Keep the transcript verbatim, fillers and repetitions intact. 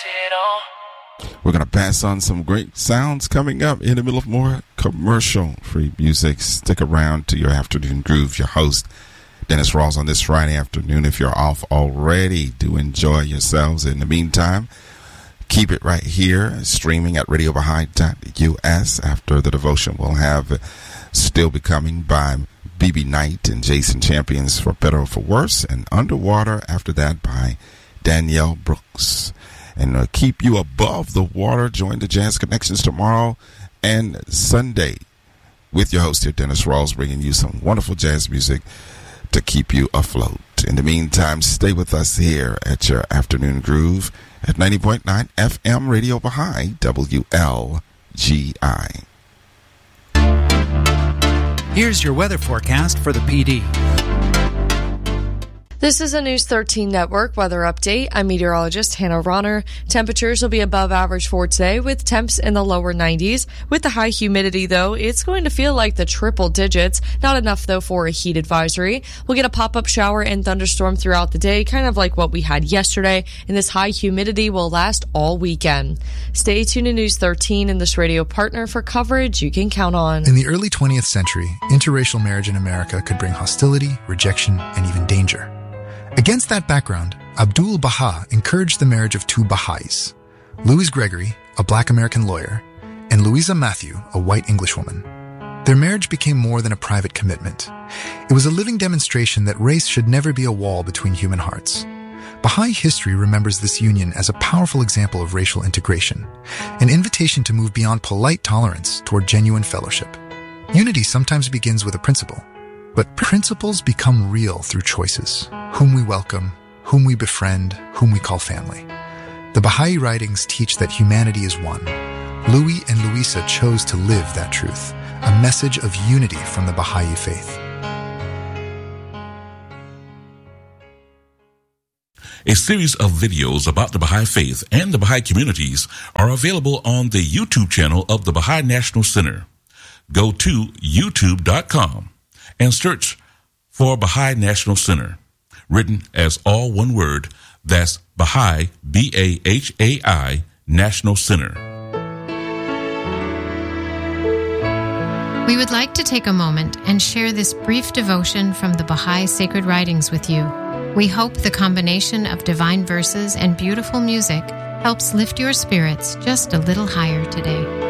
We're going to pass on some great sounds coming up in the middle of more commercial-free music. Stick around to your afternoon groove. Your host, Dennis Rawls, on this Friday afternoon. If you're off already, do enjoy yourselves. In the meantime, keep it right here, streaming at radio baha'i dot u s. After the devotion, we'll have Still Becoming by B B Knight and Jason Champions, for better or for worse, and Underwater after that by Danielle Brooks. And uh, keep you above the water. Join the Jazz Connections tomorrow and Sunday with your host here, Dennis Rawls, bringing you some wonderful jazz music to keep you afloat. In the meantime, stay with us here at your Afternoon Groove at ninety point nine F M Radio Baha'i, W L G I. Here's your weather forecast for the P D. This is a News thirteen Network weather update. I'm meteorologist Hannah Ronner. Temperatures will be above average for today with temps in the lower nineties. With the high humidity, though, it's going to feel like the triple digits. Not enough, though, for a heat advisory. We'll get a pop-up shower and thunderstorm throughout the day, kind of like what we had yesterday, and this high humidity will last all weekend. Stay tuned to News thirteen and this radio partner for coverage you can count on. In the early twentieth century, interracial marriage in America could bring hostility, rejection, and even danger. Against that background, Abdul Baha encouraged the marriage of two Baha'is, Louise Gregory, a black American lawyer, and Louisa Matthew, a white Englishwoman. Their marriage became more than a private commitment. It was a living demonstration that race should never be a wall between human hearts. Baha'i history remembers this union as a powerful example of racial integration, an invitation to move beyond polite tolerance toward genuine fellowship. Unity sometimes begins with a principle, but principles become real through choices. Whom we welcome, whom we befriend, whom we call family. The Baha'i writings teach that humanity is one. Louis and Louisa chose to live that truth, a message of unity from the Baha'i faith. A series of videos about the Baha'i faith and the Baha'i communities are available on the YouTube channel of the Baha'i National Center. Go to youtube dot com and search for Baha'i National Center, written as all one word. That's Baha'i, B A H A I, National Center. We would like to take a moment and share this brief devotion from the Baha'i Sacred Writings with you. We hope the combination of divine verses and beautiful music helps lift your spirits just a little higher today.